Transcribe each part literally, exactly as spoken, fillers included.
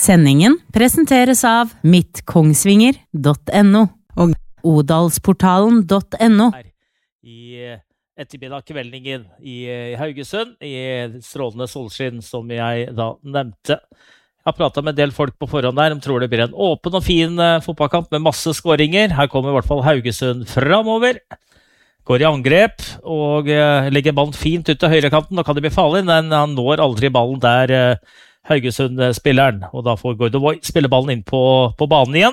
Sendingen presenteres av mittkongsvinger punktum no og odalsportalen punktum no. I ettermiddag kveldingen i Haugesund, i strålende solskinn som jeg da nevnte. Jeg har pratet med en del folk på forhånd der, de tror det blir en åpen og fin fotballkamp med masse skåringer. Her kommer i hvert fall Haugesund fremover. Går i angrep og legger ballen fint ut til høyrekanten. Nå kan det bli farlig, men han når aldri ballen der Haugesund-spilleren. Og da får Gordovoy spille ballen inn på, på banen igjen.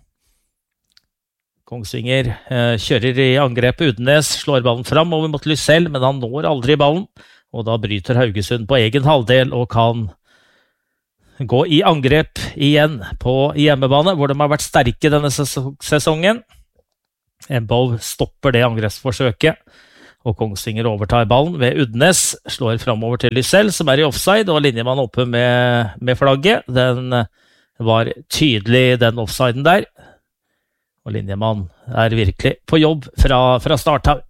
Kongsvinger eh, kjører i angrep. Udnes slår ballen fram over mot Lysell, men han når aldri ballen. Og da bryter Haugesund på egen halvdel og kan gå i angrep igjen på hjemmebane, hvor de har vært sterke denne sesongen. Embov stopper det angrepsforsøket, og Kongsvinger overtar ballen ved Udnes, slår fremover til Lysell, som er i offside, og linjemann oppe med, med flagget. Den var tydelig, den offsiden der. Og linjemann er virkelig på jobb fra, fra start her.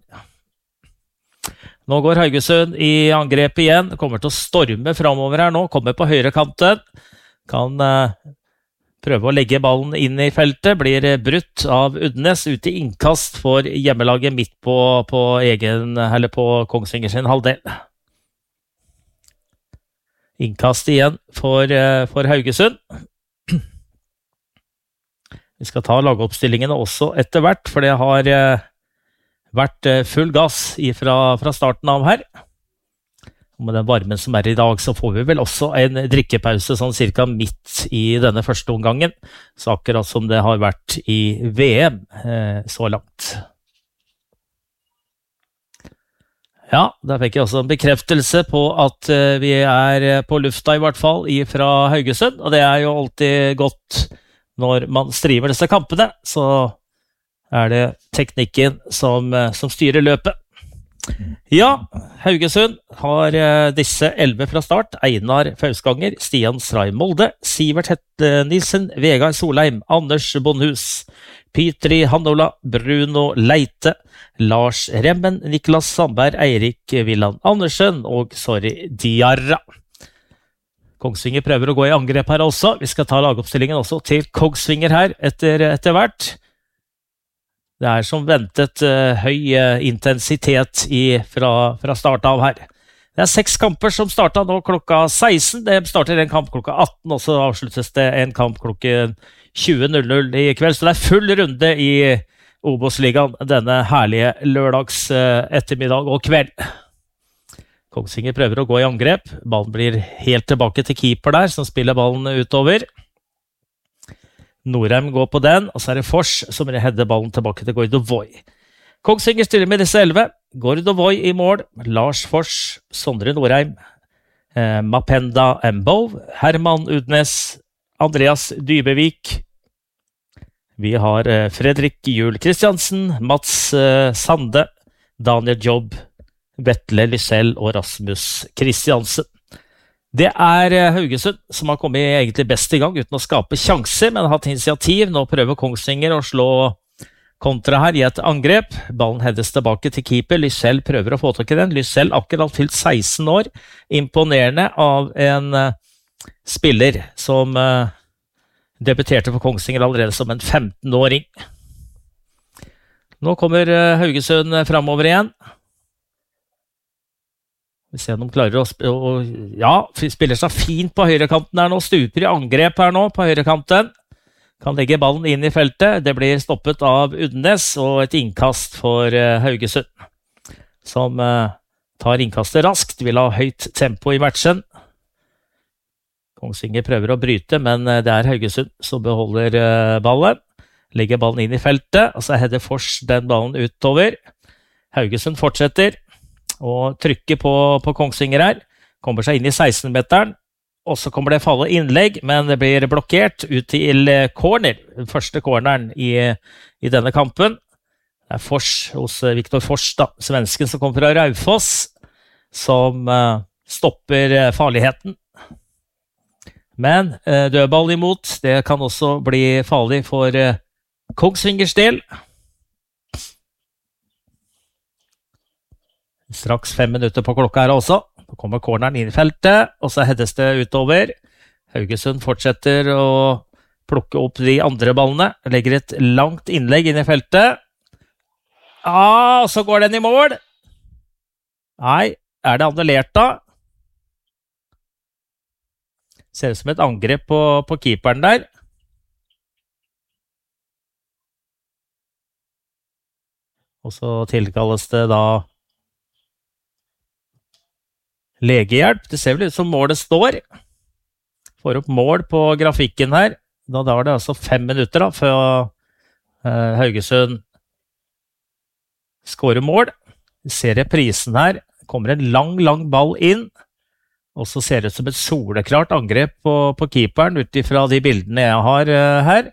Nå går Haugesund i angrep igjen, kommer til å storme fremover her nå, kommer på høyre kanten, kan uh, prøve å legge ballen inn i feltet, blir brutt av Udnes ut i innkast for hjemmelaget midt på, på, egen, eller på Kongsvinger sin halvdel. Innkast igjen for, uh, for Haugesund. Vi skal ta lagoppstillingene også etter hvert, for det har uh, vært full gass fra, fra starten av her. Og med den varmen som er i dag, så får vi vel også en drikkepause sånn cirka midt i denne første omgangen. Så akkurat som det har vært i V M eh, så langt. Ja, der fikk jeg også en bekreftelse på at eh, vi er på lufta i hvert fall fra Haugesund. Og det er jo alltid godt når man streamer disse kampene, så er det teknikken som, som styrer løpet. Ja, Haugesund har uh, disse elleve fra start. Einar Fausganger, Stian Stray Molde, Sivert Hette Nilsen, Vegard Solheim, Anders Bondhus, Pytri Handola, Bruno Leite, Lars Remmen, Niklas Sandberg, Eirik Villand Andersen og Sorry Diarra. Kongsvinger prøver å gå i angrep her også. Vi skal ta lagoppstillingen også til Kongsvinger her etter, etter hvert. Det er som ventet uh, høy uh, intensitet i, fra, fra start av her. Det er seks kamper som startet nå klokka seksten. Det starter en kamp klokka atten, og så avsluttes det en kamp klokka tjue null null i kveld. Så det er full runde i Obos-ligaen denne herlige lørdags uh, ettermiddag og kveld. Kongsvinger prøver å gå i angrep. Ballen blir helt tilbake til keeper der, som spiller ballen utover. Norheim går på den, og så er det Fors som header ballen tilbake til Gordovoy. Kongsvinger stiller med disse elleve. Gordovoy i mål, Lars Fors, Sondre Norheim, eh, Mapenda Embov, Herman Udnes, Andreas Dybevik. Vi har eh, Fredrik Juhl Kristiansen, Mats eh, Sande, Daniel Jobb, Vetle Lysell og Rasmus Kristiansen. Det er Haugesund som har kommet egentlig best i gang uten å skape sjanser, men har hatt initiativ. Nå prøver Kongsvinger å slå kontra her i et angrep. Ballen heades tilbake til keeper. Lysell prøver å få tak i den. Lysell akkurat fylt seksten år. Imponerende av en uh, spiller som uh, debuterte for Kongsvinger allerede som en femten-åring. Nå kommer uh, Haugesund fremover igjen. Vi ser om de klarer å, å ja, spiller seg fint på høyrekanten her nå, stuper i angrep her nå på høyrekanten. Kan legge ballen inn i feltet. Det blir stoppet av Udnes og et innkast for uh, Haugesund, som uh, tar innkastet raskt, vil ha høyt tempo i matchen. Kongsvinger prøver å bryte, men uh, det er Haugesund som beholder uh, ballen. Legger ballen inn i feltet, og så header Fors den ballen utover. Haugesund fortsetter og trykker på, på Kongsvinger her, kommer seg inn i seksten-meteren, og så kommer det falle innlegg, men det blir blokkert ut til corner, den første corneren i, i denne kampen. Det er Fors hos Viktor Fors, da, svensken som kommer fra Raufoss, som uh, stopper uh, farligheten. Men uh, dødball imot, det kan også bli farlig for uh, Kongsvingers del. Straks fem minutter på klokka her også. Så kommer corneren inn i feltet, og så heades det utover. Haugesund fortsetter å plukke opp de andre ballene. Legger et langt innlegg inn i feltet. Ah, så går den i mål. Nei, er det annullert da? Ser ut som et angrep på, på keeperen der. Og så tilkalles det da legehjelp. Det ser vel ut som målet står. Får opp mål på grafikken her. Da var det altså fem minutter da, før uh, Haugesund skårer mål. Vi ser reprisen her. Kommer en lang, lang ball inn. Og så ser det ut som et soleklart angrep på, på keeperen ut ifra de bildene jeg har uh, her.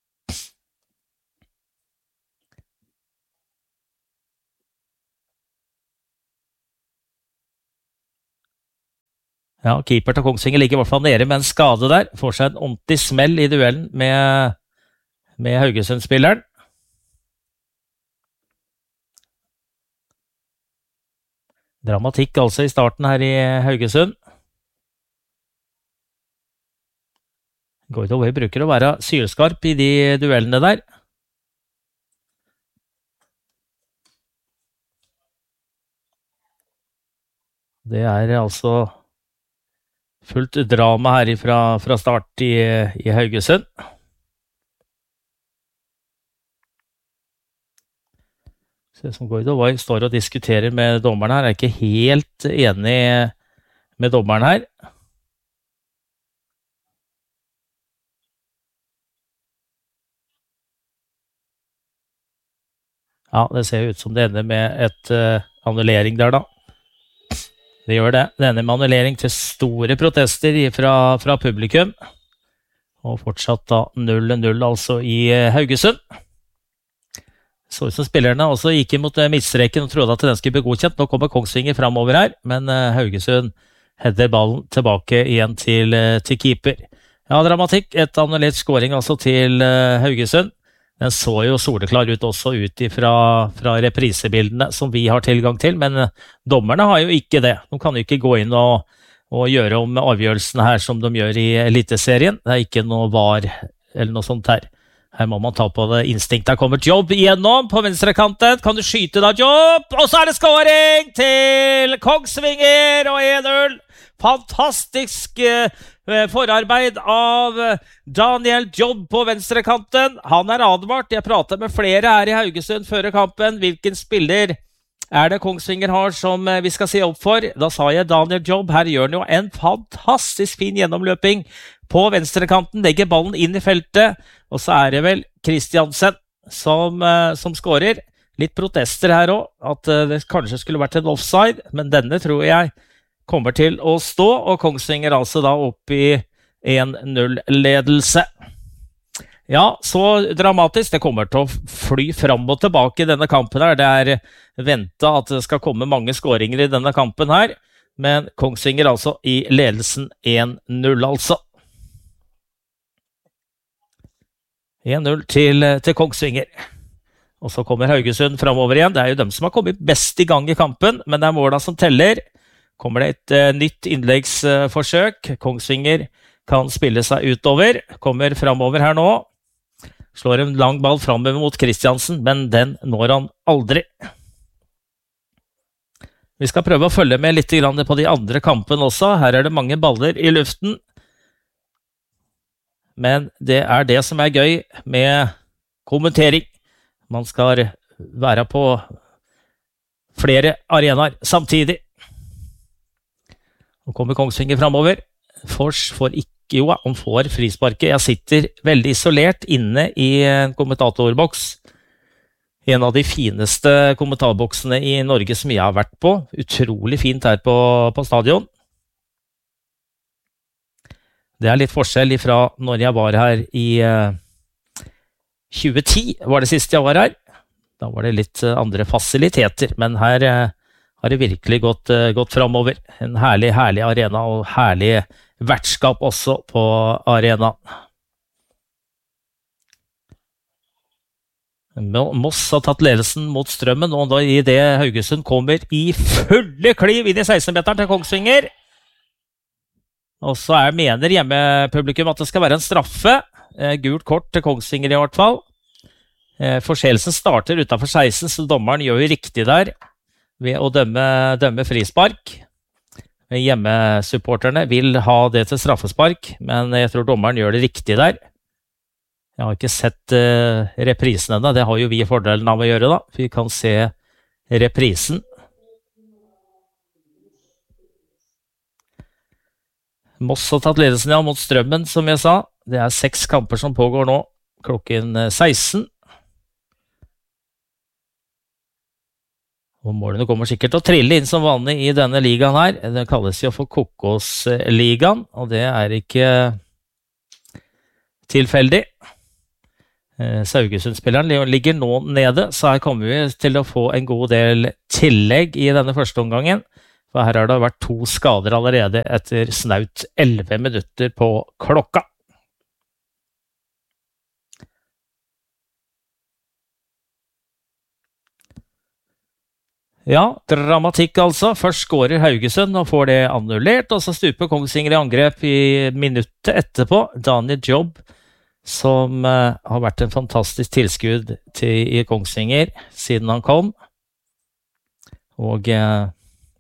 Ja, keeper til Kongsvinger ligger i hvert fall nede med en skade der. Får seg en ordentlig smell i duellen med, med Haugesund-spilleren. Dramatikk altså i starten her i Haugesund. Gordon Way bruker å være sylskarp i de duellene der. Det er altså fullt drama her fra, fra start i, i Haugesund. Se som Gordon Way står og diskuterer med dommeren her. Jeg er ikke helt enig med dommeren her. Ja, det ser ut som det ender med et uh, annullering der da. Det gjør det. Det ender med annullering til store protester fra, fra publikum. Og fortsatt da null null altså i uh, Haugesund. Så ut som spillerne også gikk imot uh, midtstreken og trodde at den skulle bli godkjent. Nå kommer Kongsvinger fremover her, men uh, Haugesund header ballen tilbake igjen til, uh, til keeper. Ja, dramatikk. Et annullert scoring altså til uh, Haugesund. Den så jo soleklar ut også ut fra, fra reprisebildene som vi har tilgang til, men dommerne har jo ikke det. De kan jo ikke gå inn og, og gjøre om avgjørelsene her som de gjør i Eliteserien. Det er ikke noe var eller noe sånt her. Her må man ta på det instinktet. Her kommer Jobb igjennom på venstrekanten. Kan du skyte da, Jobb? Og så er det scoring til Kongsvinger og en null. Fantastisk uh, forarbeid av Daniel Jobb på venstrekanten. Han er advart. Jeg pratet med flere her i Haugesund før kampen. Hvilken spiller er det Kongsvinger har som vi skal se opp for? Da sa jeg Daniel Jobb. Her gjør han jo en fantastisk fin gjennomløping på venstrekanten. Legger ballen inn i feltet. Og så er det vel Kristiansen som, uh, som skårer. Litt protester her også. At uh, det kanskje skulle vært en offside. Men denne tror jeg kommer til å stå, og Kongsvinger altså da opp i en null-ledelse. Ja, så dramatisk. Det kommer til å fly fram og tilbake i denne kampen her. Det er ventet at det skal komme mange skåringer i denne kampen her, men Kongsvinger altså i ledelsen en null altså. en null til, til Kongsvinger. Og så kommer Haugesund fremover igjen. Det er jo dem som har kommet best i gang i kampen, men det er måla som teller. Kommer det et uh, nytt innleggsforsøk. Kongsvinger kan spille seg utover. Kommer fremover her nå. Slår en lang ball fremover mot Kristiansen, men den når han aldri. Vi skal prøve å følge med litt på de andre kampene også. Her er det mange baller i luften. Men det er det som er gøy med kommentering. Man skal være på flere arenaer samtidig. Nå kommer Kongsvinger fremover. Fors får ikke, jo, han får frisparket. Jeg sitter veldig isolert inne i en kommentatorboks. En av de fineste kommentarboksene i Norge som jeg har vært på. Utrolig fint her på, på stadion. Det er litt forskjell fra når jeg var her i uh, tjue ti, var det siste jeg var her. Da var det litt uh, andre fasiliteter, men her uh, har det virkelig gått, uh, gått fremover. En herlig, herlig arena og herlig vertskap også på arenaen. Moss har tatt ledelsen mot Strømmen, og da i det Haugesund kommer i fulle kliv inn i seksten-meteren til Kongsvinger. Og så er, mener hjemmepublikum at det skal være en straffe. Eh, gult kort til Kongsvinger i hvert fall. Eh, forseelsen starter utenfor seksten, så dommeren gjør jo riktig der ved å dømme, dømme frispark. Hjemmesupporterne vil ha det til straffespark, men jeg tror dommeren gjør det riktig der. Jeg har ikke sett uh, reprisen enda, det har jo vi fordelen av å gjøre da. Vi kan se reprisen. Moss har tatt ledelsen ja, mot Strømmen, som jeg sa. Det er seks kamper som pågår nå, klokken seksten. Og målene kommer sikkert til å trille inn som vanlig i denne ligaen her. Det kalles jo for Kokosligaen, og det er ikke tilfeldig. Saugesund-spilleren ligger nå nede, så her kommer vi til å få en god del tillegg i denne første omgangen. For her har det vært to skader allerede etter snaut elleve minutter på klokka. Ja, dramatikk altså. Først skårer Haugesund og får det annullert, og så stuper Kongsvinger i angrep i minuttet etterpå. Daniel Jobb, som uh, har vært en fantastisk tilskudd til i Kongsvinger siden han kom. Og uh,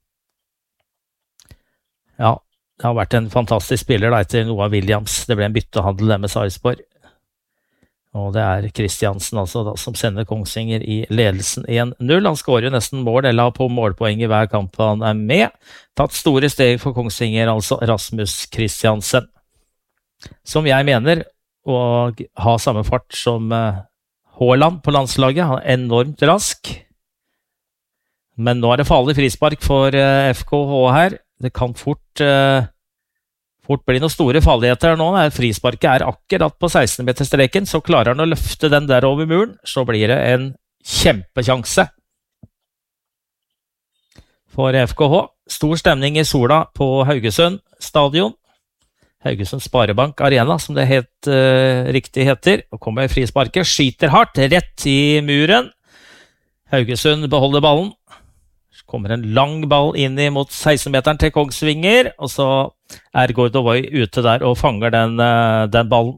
ja, det har vært en fantastisk spiller da, etter Noah Williams. Det ble en byttehandel der med Sarpsborg. Og det er Kristiansen altså, da, som sender Kongsvinger i ledelsen en null. Han skårer jo nesten mål, eller på målpoeng i hver kamp han er med. Tatt store steg for Kongsvinger, altså Rasmus Kristiansen. Som jeg mener, og ha samme fart som uh, Haaland på landslaget. Han er enormt rask. Men nå er det farlig frispark for uh, F K H her. Det kan fort, uh, fort bli noen store farligheter nå. Frisparket er akkurat på seksten-meterstreken, så klarer han å løfte den der over muren, så blir det en kjempekjanse for F K H. Stor stemning i Sola på Haugesund stadion. Haugesund Sparebank Arena, som det helt uh, riktig heter. Og kommer frisparket, skyter hardt, rett i muren. Haugesund beholder ballen. Så kommer en lang ball inn mot seksten-meteren til Kongsvinger, og så er Gordovoy ute der og fanger den, uh, den ballen.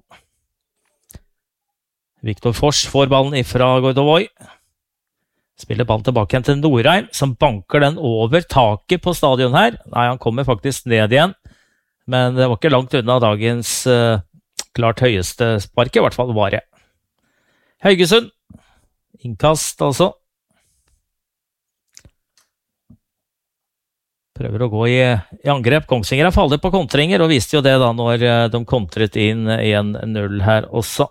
Viktor Fors får ballen ifra Gordovoy. Spiller ballen tilbake igjen til Norheim, som banker den over taket på stadion her. Nei, han kommer faktisk ned igjen. Men det var ikke langt unna dagens uh, klart høyeste spark, i hvert fall var det. Haugesund, innkast altså. Prøver å gå i, i angrep. Kongsvinger er fallet på kontringer, og viste jo det da når uh, de kontret inn en null her også.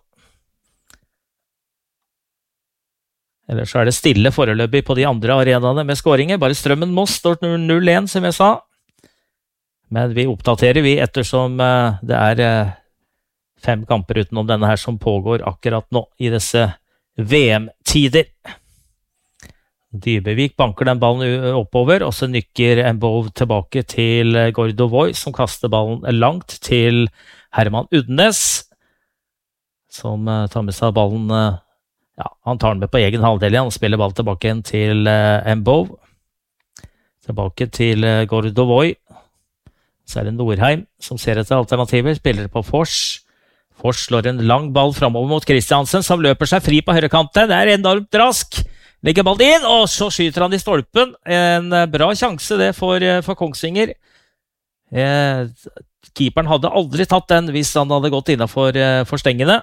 Ellers så er det stille foreløpig på de andre arenaene med skåringer. Bare Strømmen Moss står null én, som jeg sa. Men vi oppdaterer vi ettersom uh, det er uh, fem kamper utenom denne her som pågår akkurat nå i disse V M-tider. Dybevik banker den ballen oppover, og så nykker Mbov tilbake til Gordovoy, som kaster ballen langt til Herman Udnes, som uh, tar med seg ballen, uh, ja, han tar den med på egen halvdel igjen, og spiller ballen tilbake igjen til uh, Mbov. Tilbake til uh, Gordovoy. Så er det Norheim som ser etter alternativer, spiller på Fors. Fors slår en lang ball fremover mot Kristiansen, som løper seg fri på høyrekanten. Det er enormt rask. Legger ballen inn, og så skyter han i stolpen. En bra sjanse det for, for Kongsvinger. Eh, keeperen hadde aldri tatt den hvis han hadde gått innenfor for stengene.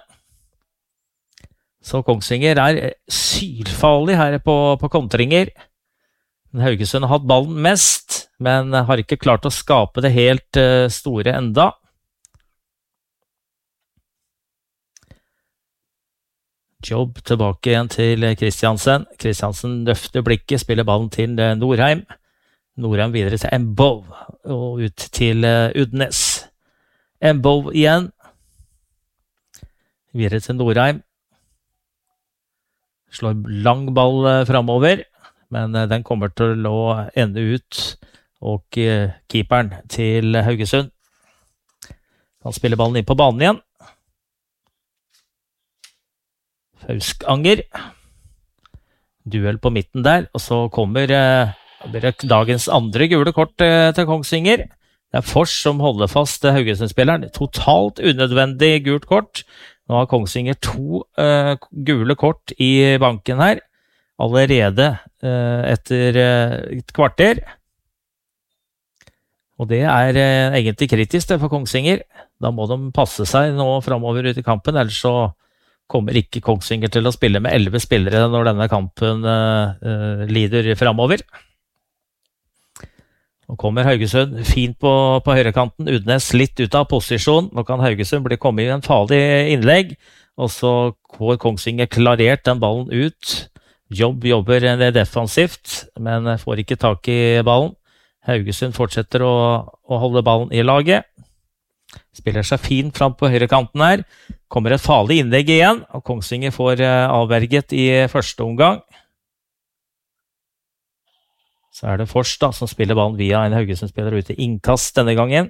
Så Kongsvinger er sylfarlig her på, på kontringer. Haugesund har hatt ballen mest, men har ikke klart å skape det helt uh, store enda. Jobb tilbake igjen til Kristiansen. Kristiansen løfter blikket, spiller ballen til uh, Norheim. Norheim videre til Mbov, og ut til uh, Udnes. Mbov igjen. Videre til Norheim. Slår lang ball uh, fremover. Men den kommer til å ende ut, og keeperen til Haugesund kan spille ballen inn på banen igjen. Fauskanger. Duell på midten der, og så kommer eh, dagens andre gule kort eh, til Kongsvinger. Det er Fors som holder fast Haugesund-spilleren. Totalt unødvendig gult kort. Nå har Kongsvinger to uh, gule kort i banken her, allerede uh, etter uh, et kvarter. Og det er uh, egentlig kritisk det for Kongsvinger. Da må de passe seg nå fremover ut i kampen, ellers så kommer ikke Kongsvinger til å spille med elleve spillere når denne kampen uh, uh, lider fremover. Nå kommer Haugesund fint på, på høyrekanten, Udnes litt ut av posisjon. Nå kan Haugesund bli kommet i en farlig innlegg, og så får Kongsvinger klarert den ballen ut. Jobb jobber defensivt, men får ikke tak i ballen. Haugesund fortsetter å, å holde ballen i laget. Spiller seg fint fram på høyrekanten her. Kommer et farlig innlegg igjen, og Kongsvinger får avverget i første omgang. Så er det Fors da, som spiller ballen via en Haugesund-spiller ute i innkast denne gangen.